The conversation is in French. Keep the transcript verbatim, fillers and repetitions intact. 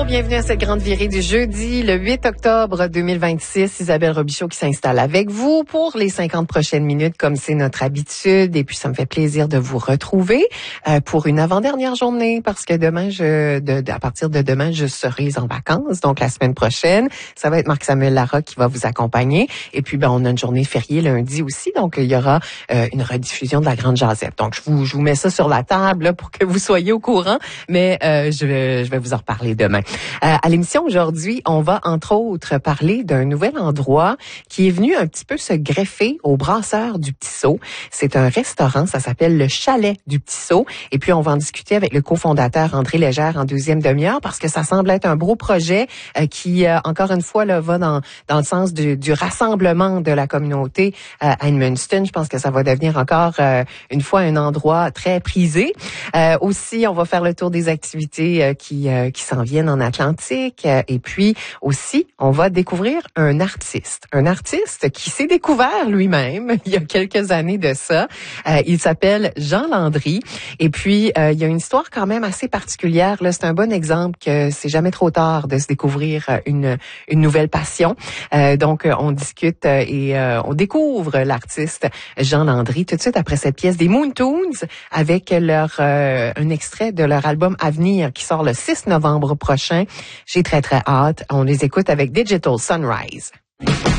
bienvenue à cette grande virée du jeudi, le huit octobre deux mille vingt-six. Isabelle Robichaud qui s'installe avec vous pour les cinquante prochaines minutes, comme c'est notre habitude. Et puis, ça me fait plaisir de vous retrouver euh, pour une avant-dernière journée, parce que demain, je, de, de, à partir de demain, je serai en vacances. Donc, la semaine prochaine, ça va être Marc-Samuel Larocque qui va vous accompagner. Et puis, ben, on a une journée fériée lundi aussi. Donc, il y aura euh, une rediffusion de la Grande Jazette. Donc, je vous, je vous mets ça sur la table là, pour que vous soyez au courant. Mais euh, je, je vais vous en reparler demain. Euh, à l'émission aujourd'hui, on va entre autres parler d'un nouvel endroit qui est venu un petit peu se greffer au Brasseur du Petit Saut. C'est un restaurant, ça s'appelle le Chalet du Petit Saut. Et puis, on va en discuter avec le cofondateur André Légère en deuxième demi-heure parce que ça semble être un gros projet euh, qui, euh, encore une fois, là, va dans, dans le sens du, du rassemblement de la communauté euh, à Edmundston. Je pense que ça va devenir encore euh, une fois un endroit très prisé. Euh, aussi, on va faire le tour des activités euh, qui, euh, qui s'en viennent en Atlantique. Euh, et puis aussi, on va découvrir un artiste. Un artiste qui s'est découvert lui-même il y a quelques années de ça. Euh, il s'appelle Jean Landry. Et puis, euh, il y a une histoire quand même assez particulière. Là, c'est un bon exemple que c'est jamais trop tard de se découvrir une, une nouvelle passion. Euh, donc, on discute et euh, on découvre l'artiste Jean Landry tout de suite après cette pièce des Moon Toons avec leur euh, un extrait de leur album Avenir qui sort le six novembre prochain. J'ai très, très hâte. On les écoute avec Digital Sunrise.